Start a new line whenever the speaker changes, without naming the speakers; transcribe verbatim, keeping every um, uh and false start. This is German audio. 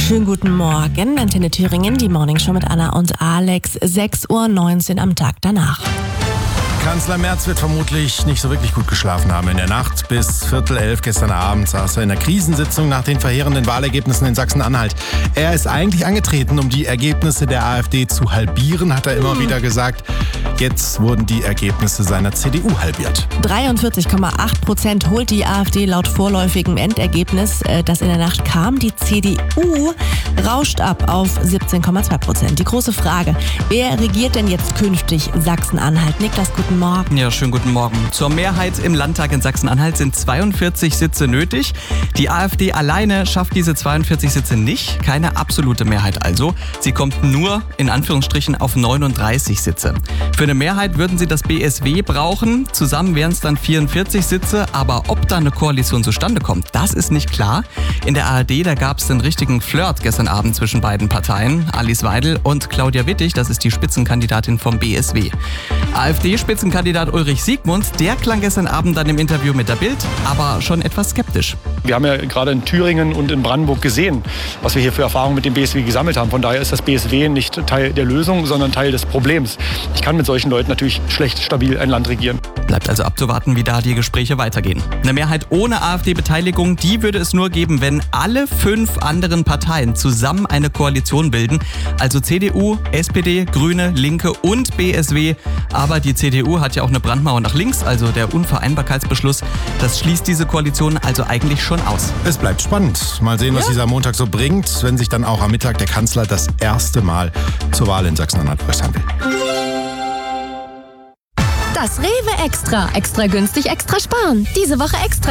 Schönen guten Morgen, Antenne Thüringen, die Morningshow mit Anna und Alex, sechs Uhr neunzehn am Tag danach.
Kanzler Merz wird vermutlich nicht so wirklich gut geschlafen haben. In der Nacht bis Viertel elf gestern Abend saß er in der Krisensitzung nach den verheerenden Wahlergebnissen in Sachsen-Anhalt. Er ist eigentlich angetreten, um die Ergebnisse der AfD zu halbieren, hat er immer hm. wieder gesagt. Jetzt wurden die Ergebnisse seiner C D U halbiert.
dreiundvierzig Komma acht Prozent holt die AfD laut vorläufigem Endergebnis, das in der Nacht kam. Die C D U rauscht ab auf siebzehn Komma zwei Prozent. Die große Frage, wer regiert denn jetzt künftig Sachsen-Anhalt? Niklas, guten Morgen.
Ja, schönen guten Morgen. Zur Mehrheit im Landtag in Sachsen-Anhalt sind zweiundvierzig Sitze nötig. Die AfD alleine schafft diese zweiundvierzig Sitze nicht. Keine absolute Mehrheit also. Sie kommt nur in Anführungsstrichen auf neununddreißig Sitze. Für eine Mehrheit würden sie das B S W brauchen. Zusammen wären es dann vierundvierzig Sitze. Aber ob da eine Koalition zustande kommt, das ist nicht klar. In der A R D, da gab es einen richtigen Flirt gestern Abend zwischen beiden Parteien. Alice Weidel und Claudia Wittig, das ist die Spitzenkandidatin vom B S W. AfD-Spitzenkandidat Ulrich Siegmund, der klang gestern Abend dann im Interview mit der Bild, aber schon etwas skeptisch.
Wir haben ja gerade in Thüringen und in Brandenburg gesehen, was wir hier für Erfahrungen mit dem B S W gesammelt haben. Von daher ist das B S W nicht Teil der Lösung, sondern Teil des Problems. Ich kann mit solchen Leuten natürlich schlecht stabil ein Land regieren.
Bleibt also abzuwarten, wie da die Gespräche weitergehen. Eine Mehrheit ohne AfD-Beteiligung, die würde es nur geben, wenn alle fünf anderen Parteien zusammen eine Koalition bilden. Also C D U, S P D, Grüne, Linke und B S W. Aber die C D U hat ja auch eine Brandmauer nach links, also der Unvereinbarkeitsbeschluss. Das schließt diese Koalition also eigentlich schon aus.
Es bleibt spannend. Mal sehen, was ja. dieser Montag so bringt, wenn sich dann auch am Mittag der Kanzler das erste Mal zur Wahl in Sachsen-Anhalt äußern will.
Das Rewe Extra. Extra günstig, extra sparen. Diese Woche extra